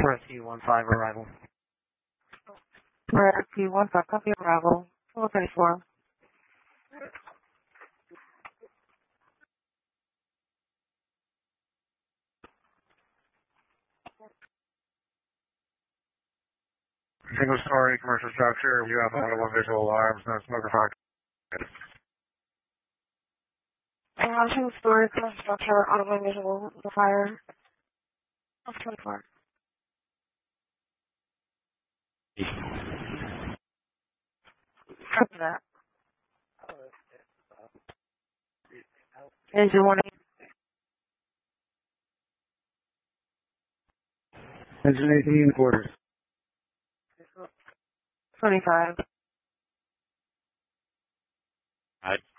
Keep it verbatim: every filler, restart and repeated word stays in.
Rescue one five arrival. Rescue one five, copy arrival. four thirty-four. Single story commercial structure. You have auto one visual alarms, no smoker fire. Uh, single story commercial structure, auto visual fire. four twenty-four. Copy that. Engine one eight. Engine eighteen quarters. twenty-five. I